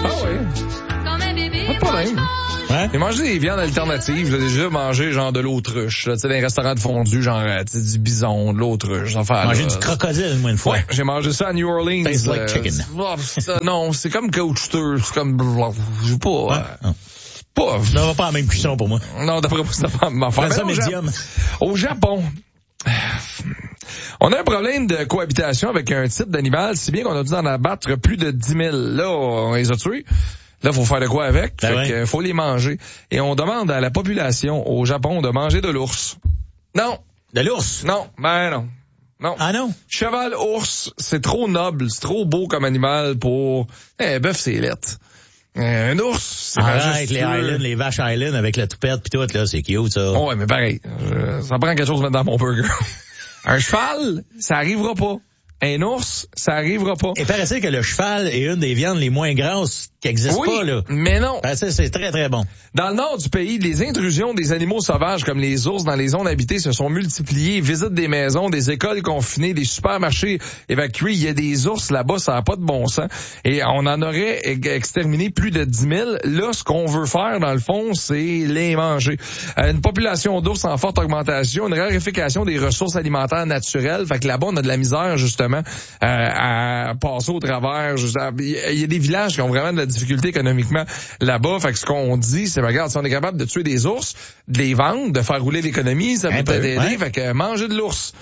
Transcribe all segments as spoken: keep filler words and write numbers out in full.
Ah oui. Pas de problème. Ouais. J'ai mangé des viandes alternatives. J'ai déjà mangé genre de l'autruche. Tu sais, dans les restaurants de fondue, genre du bison, de l'autruche. J'ai mangé du crocodile, moi, une fois. Ouais, j'ai mangé ça à New Orleans. Tastes like euh, chicken. ça, non, c'est comme caoutchouteux. C'est comme... Je sais pas... Ouais. Euh, pas... Ça va pas à la même cuisson pour moi. Non, d'après moi, c'est pas ma Prends ça médium. Au Japon... On a un problème de cohabitation avec un type d'animal, si bien qu'on a dû en abattre plus de dix mille. Là, on les a tués. Là, faut faire de quoi avec? Ben fait ouais. que faut les manger. Et on demande à la population au Japon de manger de l'ours. Non. De l'ours? Non. Ben non. Non. Ah non? Cheval, ours, c'est trop noble, c'est trop beau comme animal pour... Eh, bœuf, c'est lettre. Euh, un ours, c'est Arrête, majestueux. les Highlands, les vaches Highlands avec la toupette pis tout, là, c'est cute, ça. Oh, ouais, mais pareil. euh, ça prend quelque chose à mettre dans mon burger. Un cheval, ça arrivera pas. Un ours, ça arrivera pas. Et paraît-il que le cheval est une des viandes les moins grasses qui existent Oui, pas, là. mais non. Paraît-il, c'est très, très bon. Dans le nord du pays, les intrusions des animaux sauvages comme les ours dans les zones habitées se sont multipliées. Visites des maisons, des écoles confinées, des supermarchés évacués. Il y a des ours là-bas, ça n'a pas de bon sens. Et on en aurait exterminé plus de dix mille. Là, ce qu'on veut faire, dans le fond, c'est les manger. Euh, une population d'ours en forte augmentation, une raréfaction des ressources alimentaires naturelles. Fait que là-bas, on a de la misère, justement, euh, à passer au travers. Il y a des villages qui ont vraiment de la difficulté économiquement là-bas. Fait que ce qu'on dit, c'est, regarde, si on est capable de tuer des ours, de les vendre, de faire rouler l'économie, ça peut t'aider. Ouais. Fait que manger de l'ours.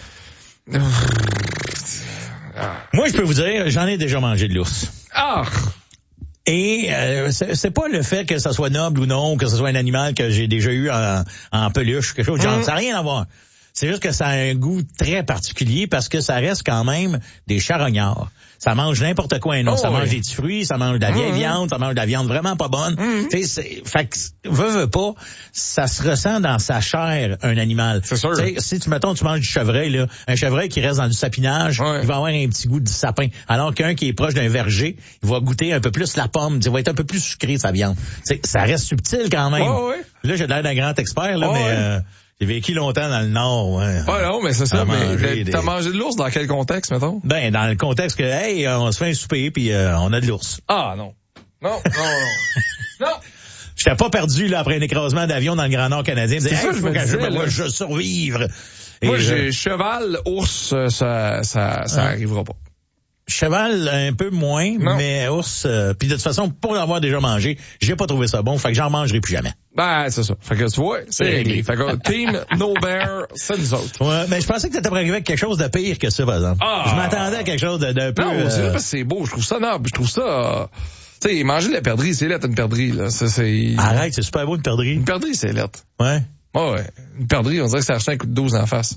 Moi, je peux vous dire, j'en ai déjà mangé de l'ours. Ah! Et euh, c'est, c'est pas le fait que ça soit noble ou non, que ce soit un animal que j'ai déjà eu en, en peluche, quelque chose de genre, mmh. Ça n'a rien à voir. C'est juste que ça a un goût très particulier parce que ça reste quand même des charognards. Ça mange n'importe quoi, non. Oh, ça oui. mange des petits fruits, ça mange de la vieille mmh. viande, ça mange de la viande vraiment pas bonne. Mmh. Tu sais, fait que, veux, veux pas, ça se ressent dans sa chair, un animal. C'est sûr. T'sais, si tu, mettons, tu manges du chevreuil, là, un chevreuil qui reste dans du sapinage, ouais. il va avoir un petit goût de sapin. Alors qu'un qui est proche d'un verger, il va goûter un peu plus la pomme, il va être un peu plus sucré, sa viande. T'sais, ça reste subtil quand même. Oh, ouais. Là, j'ai l'air d'un grand expert, là, oh, mais... Ouais. Euh, J'ai vécu longtemps dans le Nord, ouais. Ah non, mais c'est ça, mais des... t'as mangé de l'ours dans quel contexte, mettons? Ben, dans le contexte que, hey, on se fait un souper puis euh, on a de l'ours. Ah, non. Non, non, non. Non! J'étais pas perdu, là, après un écrasement d'avion dans le Grand Nord canadien. C'est ça, hey, je veux que je là, je survivre. Moi, Et j'ai je... cheval, ours, ça, ça, ça ah. arrivera pas. Cheval, un peu moins, non. mais ours, euh, puis de toute façon, pour l'avoir déjà mangé, j'ai pas trouvé ça bon, fait que j'en mangerai plus jamais. Ben, c'est ça. Fait que tu vois, c'est réglé. Fait que Team No Bear, c'est nous autres. Ouais, mais je pensais que t'étais arrivé avec quelque chose de pire que ça, par exemple. Ah. Je m'attendais à quelque chose de, d'un peu... Non, euh... c'est parce que c'est beau, je trouve ça noble, je trouve ça... Euh... Tu sais, manger de la perdrix, c'est lettre, une perdrix, là. C'est, c'est... Arrête, c'est super beau, une perdrix. Une perdrix, c'est lettre. Ouais. Oh, ouais. Une perdrix, on dirait que ça a acheté un coup de douze en face.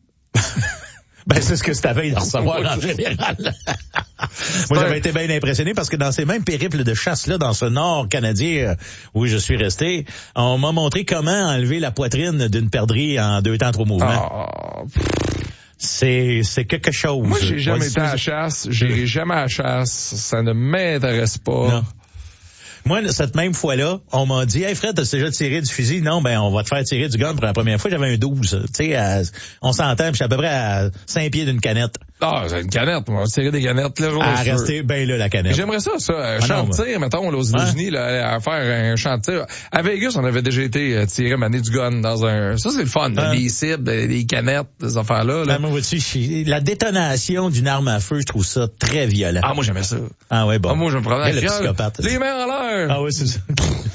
Ben, c'est ce que c'est à veille de recevoir en général. Moi, j'avais été bien impressionné parce que dans ces mêmes périples de chasse-là, dans ce nord canadien où je suis resté, on m'a montré comment enlever la poitrine d'une perdrix en deux temps, trois mouvements. Oh. C'est, c'est quelque chose. Moi, j'ai jamais été à la chasse. J'irai jamais à la chasse. Ça ne m'intéresse pas. Non. Moi, cette même fois-là, on m'a dit, hey Fred, t'as déjà tiré du fusil? Non, ben, on va te faire tirer du gun pour la première fois. J'avais un douze. Tu sais, on s'entend, puis je suis à peu près à cinq pieds d'une canette. Ah, c'est une canette, moi. Tirer des canettes, là, à rester ben là, la canette. J'aimerais ça, ça. Un ah champ non, de tir, bah. mettons, là, aux États-Unis, ouais. là, à faire un champ de tir. À Vegas, on avait déjà été euh, tiré, maner du gun dans un... Ça, c'est le fun. Ah. Des cibles, des canettes, des affaires-là. là. Ah, moi, vois-tu, la détonation d'une arme à feu, je trouve ça très violent. Ah, moi, j'aimais ça. Ah, ouais, bon. Ah, moi, je me prenais le psychopathe. Les mains en l'air. Ah, oui, c'est ça.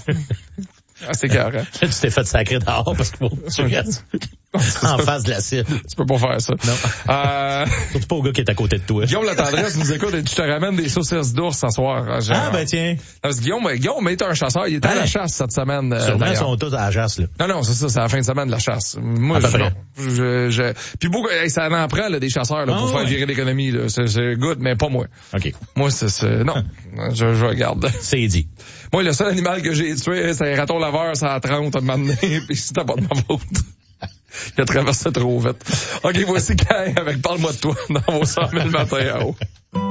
Ah, c'est carré. Là, tu t'es fait sacrer dehors parce que bon, tu restes en face de la cible. Tu peux pas faire ça. Non. Euh... Surtout pas au gars qui est à côté de toi. Guillaume La Tendresse nous écoute et tu te ramènes des saucisses d'ours ce soir. Genre. Ah, ben tiens. Parce que Guillaume, Guillaume est un chasseur. Il était hein? à la chasse cette semaine. Sûrement, ils sont tous à la chasse, là. Non, non, c'est ça, c'est la fin de semaine de la chasse. Moi, je, je, je, puis beaucoup, hey, ça en prend, là, des chasseurs, là, pour ah, faire ouais. virer l'économie, là. C'est, c'est good, mais pas moi. OK. Moi, c'est, c'est, non. je, je regarde. C'est dit. Moi, le seul animal que j'ai tué, c'est un raton laveur, ça à trente à un moment donné, pis c'était pas de ma faute. Il a traversé trop vite. OK, voici Kai avec Parle-moi de toi dans vos cent mille matin à haut.